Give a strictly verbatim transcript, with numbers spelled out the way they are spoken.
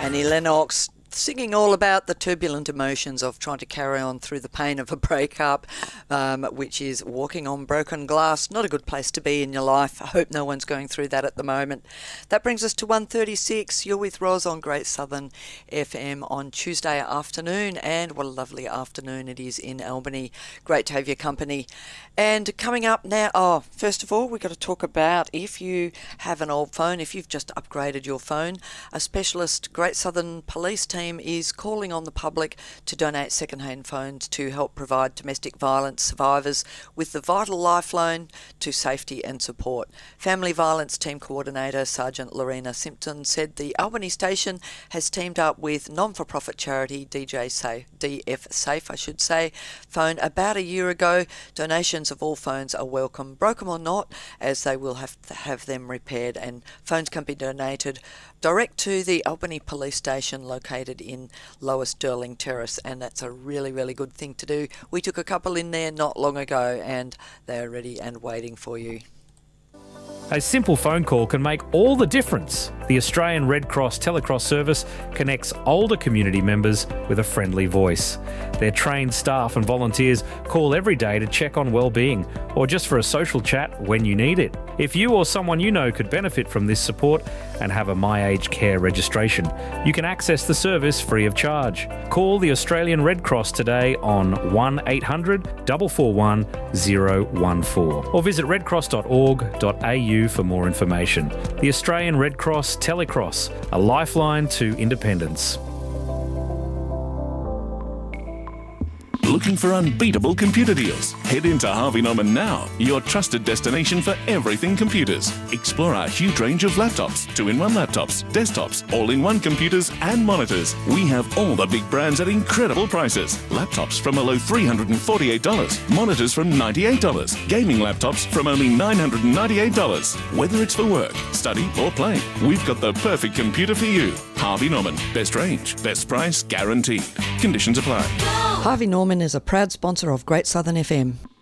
Annie Lennox singing all about the turbulent emotions of trying to carry on through the pain of a breakup, um, which is walking on broken glass. Not a good place to be in your life. I hope no one's going through that at the moment. That brings us to one thirty-six. You're with Roz on Great Southern F M on Tuesday afternoon, and what a lovely afternoon it is in Albany. Great to have your company. And coming up now, oh, first of all, we've got to talk about if you have an old phone, if you've just upgraded your phone, a specialist Great Southern Police team is calling on the public to donate second-hand phones to help provide domestic violence survivors with the vital lifeline to safety and support. Family Violence Team Coordinator Sergeant Lorena Simpson said the Albany station has teamed up with non-for-profit charity D J Safe, D F Safe, I should say, phone about a year ago. Donations of all phones are welcome, broken or not, as they will have to have them repaired, and phones can be donated direct to the Albany Police Station located in Lower Stirling Terrace, and that's a really, really good thing to do. We took a couple in there not long ago and they're ready and waiting for you. A simple phone call can make all the difference. The Australian Red Cross Telecross service connects older community members with a friendly voice. Their trained staff and volunteers call every day to check on well-being or just for a social chat when you need it. If you or someone you know could benefit from this support and have a My Aged Care registration, you can access the service free of charge. Call the Australian Red Cross today on one eight hundred, four four one, zero one four or visit redcross dot org dot a u for more information. The Australian Red Cross Telecross, a lifeline to independence. Looking for unbeatable computer deals? Head into Harvey Norman now, your trusted destination for everything computers. Explore our huge range of laptops, two-in-one laptops, desktops, all-in-one computers and monitors. We have all the big brands at incredible prices. Laptops from a low three hundred forty-eight dollars, monitors from ninety-eight dollars, gaming laptops from only nine hundred ninety-eight dollars. Whether it's for work, study or play, we've got the perfect computer for you. Harvey Norman, best range, best price guaranteed. Conditions apply. Harvey Norman is a proud sponsor of Great Southern F M.